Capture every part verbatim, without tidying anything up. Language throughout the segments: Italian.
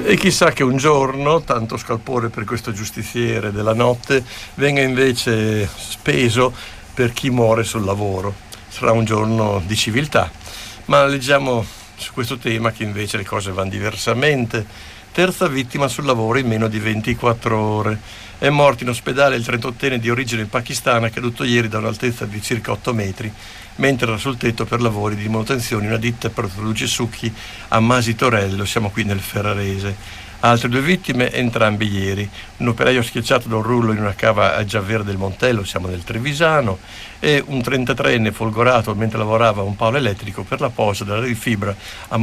E chissà che un giorno, tanto scalpore per questo giustiziere della notte, venga invece speso per chi muore sul lavoro. Sarà un giorno di civiltà. Ma leggiamo su questo tema che invece le cose vanno diversamente. Terza vittima sul lavoro in meno di ventiquattro ore. È morto in ospedale il trentottenne di origine pakistana, caduto ieri da un'altezza di circa otto metri, mentre era sul tetto per lavori di manutenzione in una ditta per produce succhi a Masi Torello, siamo qui nel Ferrarese. Altre due vittime, entrambi ieri. Un operaio schiacciato da un rullo in una cava a Giavvera del Montello, siamo nel Trevisano, e un trentatreenne folgorato mentre lavorava a un palo elettrico per la posa della rifibra a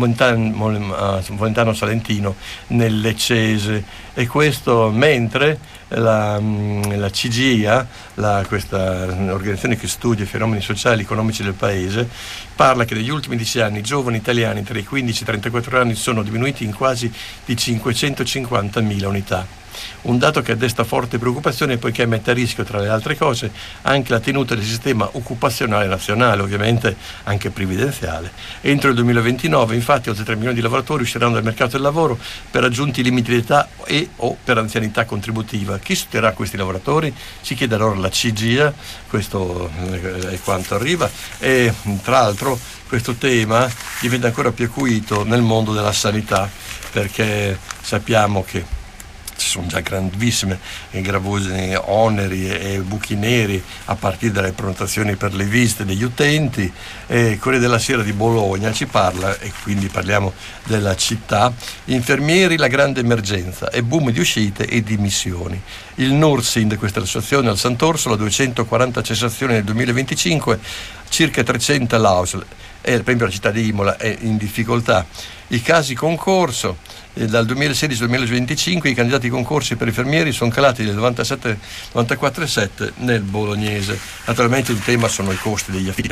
Montano Salentino nel Leccese. E questo mentre la, la C G I A, la, questa organizzazione che studia i fenomeni sociali e economici del paese, parla che negli ultimi dieci anni i giovani italiani tra i quindici e i trentaquattro anni sono diminuiti in quasi di cinquecentocinquantamila unità. Un dato che desta forte preoccupazione poiché mette a rischio, tra le altre cose, anche la tenuta del sistema occupazionale nazionale, ovviamente anche previdenziale. Entro il duemilaventinove, infatti, oltre tre milioni di lavoratori usciranno dal mercato del lavoro per raggiunti limiti di età e o per anzianità contributiva. Chi sosterrà questi lavoratori? Si chiede allora la C G I A, questo è quanto arriva, e tra l'altro questo tema diventa ancora più acuito nel mondo della sanità, perché sappiamo che ci sono già grandissime e gravosi oneri e buchi neri a partire dalle prenotazioni per le visite degli utenti. E Corriere della Sera di Bologna ci parla, e quindi parliamo della città: infermieri, la grande emergenza e boom di uscite e dimissioni. Il Nursind, questa è l'associazione al Sant'Orsola, duecentoquaranta cessazioni nel duemilaventicinque, circa trecento lausole, e per esempio la città di Imola è in difficoltà. I casi concorso, eh, dal duemilasedici al duemilaventicinque i candidati concorsi per infermieri sono calati del novantasette novantaquattro virgola sette nel bolognese. Naturalmente il tema sono i costi degli affitti